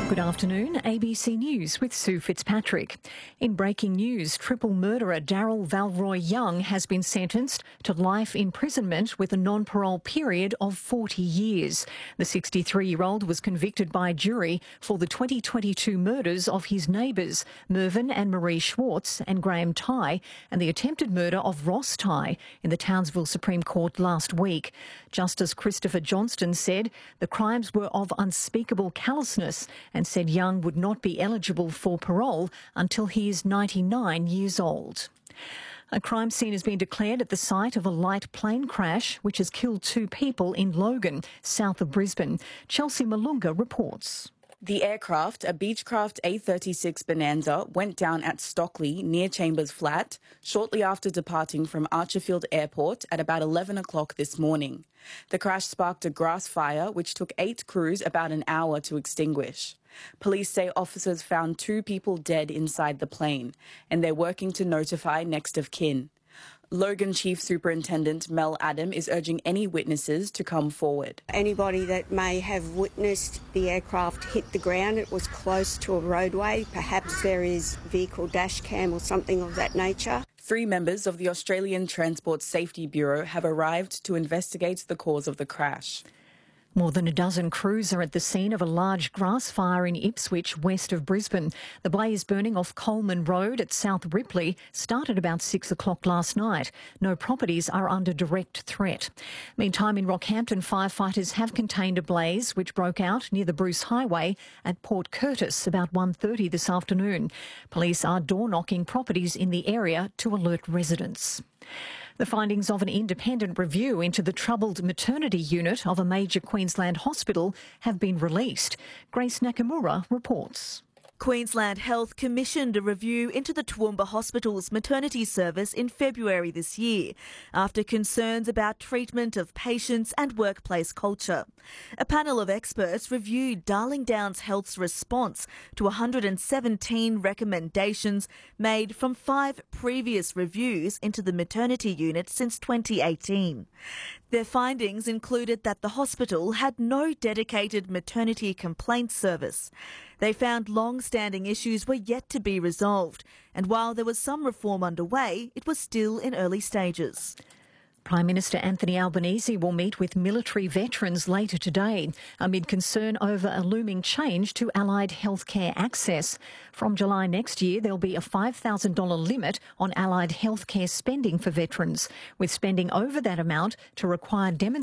Good afternoon, ABC News with Sue Fitzpatrick. In breaking news, triple murderer Daryl Valroy Young has been sentenced to life imprisonment with a non-parole period of 40 years. The 63-year-old was convicted by jury for the 2022 murders of his neighbours, Mervyn and Marie Schwartz and Graham Tighe, and the attempted murder of Ross Tighe in the Townsville Supreme Court last week. Justice Christopher Johnston said the crimes were of unspeakable callousness and said Young would not be eligible for parole until he is 99 years old. A crime scene has been declared at the site of a light plane crash which has killed 2 people in Logan, south of Brisbane. Chelsea Malunga reports. The aircraft, a Beechcraft A36 Bonanza, went down at Stockley near Chambers Flat shortly after departing from Archerfield Airport at about 11 o'clock this morning. The crash sparked a grass fire which took 8 crews about an hour to extinguish. Police say officers found 2 people dead inside the plane, and they're working to notify next of kin. Logan Chief Superintendent Mel Adam is urging any witnesses to come forward. Anybody that may have witnessed the aircraft hit the ground, it was close to a roadway, perhaps there is vehicle dash cam or something of that nature. 3 members of the Australian Transport Safety Bureau have arrived to investigate the cause of the crash. More than a dozen crews are at the scene of a large grass fire in Ipswich, west of Brisbane. The blaze burning off Coleman Road at South Ripley started about 6 o'clock last night. No properties are under direct threat. Meantime, in Rockhampton, firefighters have contained a blaze which broke out near the Bruce Highway at Port Curtis about 1:30 this afternoon. Police are door-knocking properties in the area to alert residents. The findings of an independent review into the troubled maternity unit of a major Queensland hospital have been released. Grace Nakamura reports. Queensland Health commissioned a review into the Toowoomba Hospital's maternity service in February this year, after concerns about treatment of patients and workplace culture. A panel of experts reviewed Darling Downs Health's response to 117 recommendations made from 5 previous reviews into the maternity unit since 2018. Their findings included that the hospital had no dedicated maternity complaints service. They found long-standing issues were yet to be resolved, and while there was some reform underway, it was still in early stages. Prime Minister Anthony Albanese will meet with military veterans later today amid concern over a looming change to allied healthcare access. From July next year, there'll be a $5,000 limit on allied healthcare spending for veterans, with spending over that amount to require demonstration